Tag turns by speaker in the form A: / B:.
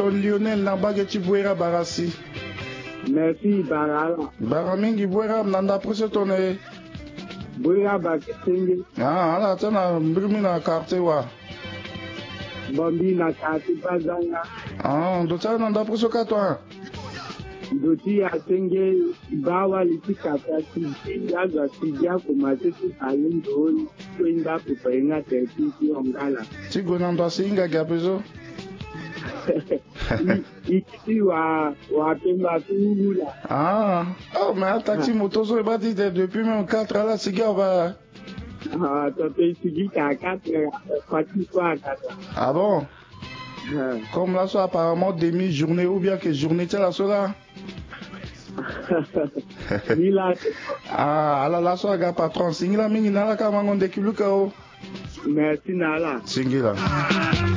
A: Lionel Nabage Chibouera Barasi.
B: Merci Barala.
A: Baramingi Bouera Nanda Presotone.
B: Bouera Bakisenge.
A: Ala tana Brimina Kartewa.
B: Bombi na Kati Bazanga.
A: Dota Nanda Presokatwa.
B: Doti Asenge Bawa Litikatati. Yaga Sidia Kumatetu Alindo. Kwenda Kupenga Terpiti Ongala.
A: Tigo Nanda Singa Gapezo.
B: Ici wa Pemba Tula.
A: Mais un taxi moto so ba dit depuis même 4 ans là cigare va.
B: Toi tu qu'à 4 parti quoi 4.
A: Ah bon? Comme là soit apparemment demi-journée ou bien que journée tu là cela. Ala la soit ga patron singila mingi na la ka mangonde kiluka o.
B: Merci nala.
A: Singila.